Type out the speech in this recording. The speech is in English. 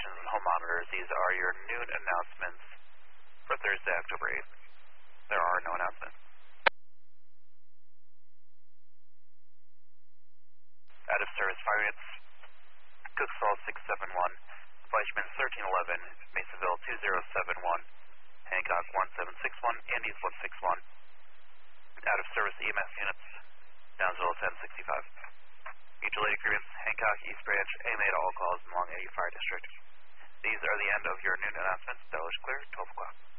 stations and home monitors. These are your noon announcements for Thursday, October 8th. There are no announcements. Out of service fire units, Cooks Falls 671, Fleischmann 1311, Masonville 2071, Hancock 1761, Andes 161. Out of service EMS units, Downsville 1065. Mutual aid agreements, Hancock, East Branch, AMA to all calls in Long 80 Fire District. These are the end of your noon announcements. Dollars clear, 12 o'clock.